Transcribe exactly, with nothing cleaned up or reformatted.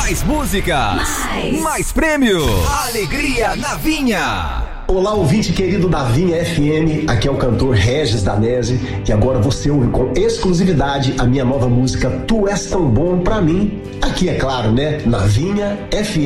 Mais músicas, mais, mais prêmios, alegria na Vinha. Olá, ouvinte querido da Vinha F M, aqui é o cantor Regis Danese e agora você ouve com exclusividade a minha nova música Tu És Tão Bom Pra Mim, aqui é claro, né, na Vinha F M.